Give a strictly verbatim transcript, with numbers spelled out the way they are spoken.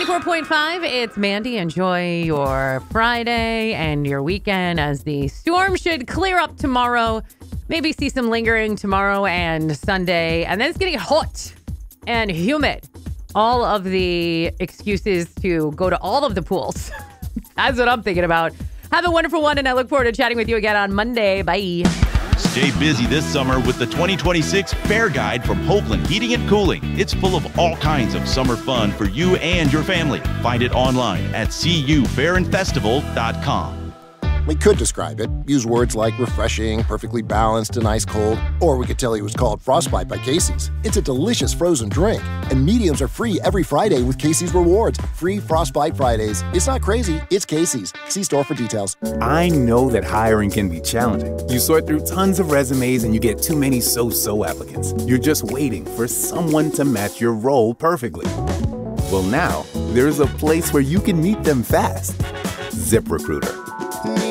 ninety-four point five, it's Mandy. Enjoy your Friday and your weekend as the storm should clear up tomorrow. Maybe see some lingering tomorrow and Sunday. And then it's getting hot and humid. All of the excuses to go to all of the pools. That's what I'm thinking about. Have a wonderful one, and I look forward to chatting with you again on Monday. Bye. Stay busy this summer with the twenty twenty-six Fair Guide from Hoagland Heating and Cooling. It's full of all kinds of summer fun for you and your family. Find it online at c u fair and festival dot com. We could describe it, use words like refreshing, perfectly balanced, and ice cold, or we could tell you it was called Frostbite by Casey's. It's a delicious frozen drink, and mediums are free every Friday with Casey's Rewards. Free Frostbite Fridays. It's not crazy, it's Casey's. See store for details. I know that hiring can be challenging. You sort through tons of resumes and you get too many so-so applicants. You're just waiting for someone to match your role perfectly. Well, now, there's a place where you can meet them fast. ZipRecruiter.